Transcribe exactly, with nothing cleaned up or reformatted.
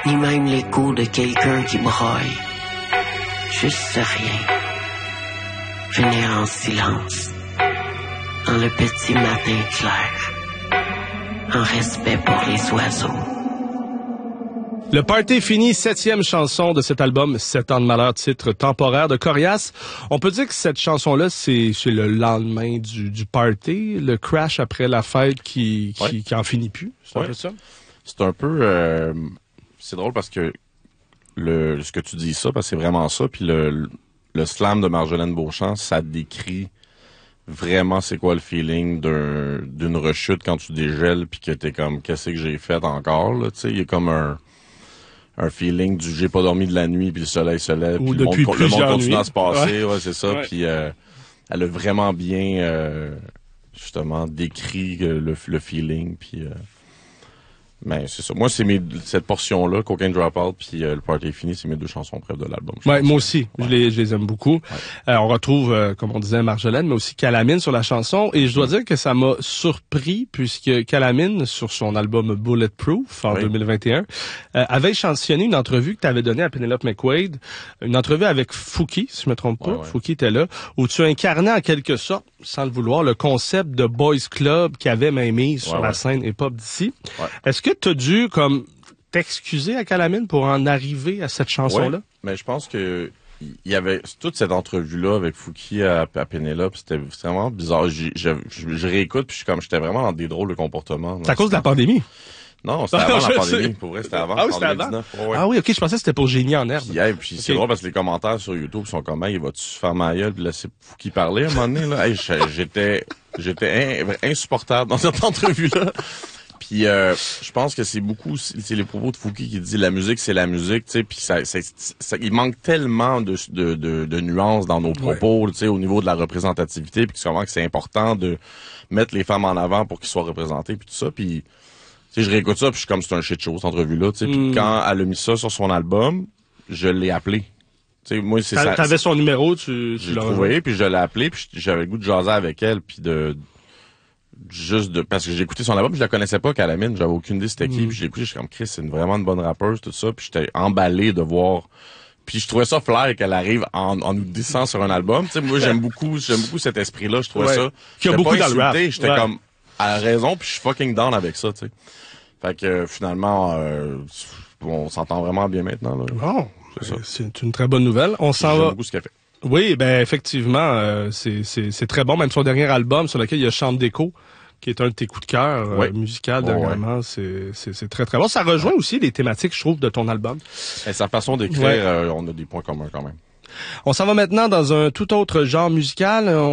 ni même l'écho de quelqu'un qui braille. Juste rien. Venir en silence, dans le petit matin clair, en respect pour les oiseaux. Le party est fini, septième chanson de cet album, Sept ans de malheur, titre temporaire de Corias. On peut dire que cette chanson-là, c'est, c'est le lendemain du, du party, le crash après la fête qui, qui, ouais. qui en finit plus. C'est ouais. un peu ça? C'est un peu... Euh, c'est drôle parce que le ce que tu dis ça, parce que c'est vraiment ça, puis le, le slam de Marjolaine Beauchamp, ça décrit vraiment c'est quoi le feeling d'un, d'une rechute quand tu dégèles puis que t'es comme, qu'est-ce que j'ai fait encore, là, tu sais, il y a comme un... un feeling du j'ai pas dormi de la nuit puis le soleil se lève puis le monde, le monde continue à se passer, ouais, ouais c'est ça. Ouais. Puis euh, elle a vraiment bien euh, justement décrit le, le feeling puis euh, mais c'est ça. Moi c'est mes cette portion là, Cocaine Dropout puis euh, le Party est fini, c'est mes deux chansons préf de l'album. Ouais, moi aussi, ouais. je les je les aime beaucoup. Ouais. Euh, on retrouve euh, comme on disait Marjolaine mais aussi Calamine sur la chanson et je dois dire que ça m'a surpris puisque Calamine sur son album Bulletproof en oui. deux mille vingt et un euh, avait échantillonné une entrevue que tu avais donnée à Penelope McQuaid, une entrevue avec Fouki, si je me trompe pas, ouais, ouais. Fouki était là, où tu incarnais en quelque sorte, sans le vouloir, le concept de boys club qu'avait Mamie sur ouais, la ouais. scène hip-hop d'ici. Ouais. Est-ce que tu as dû comme t'excuser à Calamine pour en arriver à cette chanson-là? Ouais, mais je pense que il y avait toute cette entrevue-là avec Fouki à, à Pénélope, c'était vraiment bizarre. Je, je, je, je réécoute puis je suis comme j'étais vraiment dans des drôles de comportements. C'est à cause de la pandémie? Non, c'était avant la pandémie. Pour vrai, c'était avant. Ah oui, c'était avant? Oh, ouais. Ah oui, ok, je pensais que c'était pour Génie en herbe. Puis, hey, puis okay. c'est drôle parce que les commentaires sur YouTube sont comme, hey, va-tu se faire ma gueule? Puis là, c'est Fouki parlait à un moment donné, là. Hey, j'étais, j'étais in, insupportable dans cette entrevue-là. Puis euh, je pense que c'est beaucoup, c'est les propos de Fouki qui dit la musique c'est la musique, tu sais, puis ça, ça, ça, il manque tellement de, de, de, de nuances dans nos propos, tu sais, au niveau de la représentativité, puis comment que c'est important de mettre les femmes en avant pour qu'ils soient représentées, puis tout ça, puis tu sais, je réécoute ça, puis je suis comme c'est un shit show cette entrevue-là, tu sais, puis mm. quand elle a mis ça sur son album, je l'ai appelé. Tu sais, moi c'est ça. T'avais son numéro, tu, tu l'as trouvé, puis je l'ai appelé, puis j'avais le goût de jaser avec elle, puis de juste de parce que j'ai écouté son album, je la connaissais pas Calamine, j'avais aucune idée c'était qui, mm. puis j'ai écouté, je suis comme Chris, c'est une, vraiment une bonne rappeuse tout ça, puis j'étais emballé de voir, puis je trouvais ça flair qu'elle arrive en, en nous dissant sur un album, tu sais, moi j'aime beaucoup, j'aime beaucoup cet esprit-là, je trouvais ouais. ça, qui a beaucoup dans le rap, j'étais ouais. comme à la raison, puis je suis fucking down avec ça, tu sais, fait que euh, finalement, euh, on s'entend vraiment bien maintenant là. Bon, c'est, ça. C'est une très bonne nouvelle, on s'en va. J'aime beaucoup ce qu'elle fait. Oui, ben effectivement, euh, c'est, c'est, c'est très bon. Même son dernier album sur lequel il y a Chambre d'écho, qui est un de tes coups de cœur euh, oui. musical dernièrement, ouais. c'est, c'est, c'est très très bon. Ça rejoint ouais. aussi les thématiques, je trouve, de ton album. Et sa façon d'écrire, ouais. euh, on a des points communs quand même. On s'en va maintenant dans un tout autre genre musical. On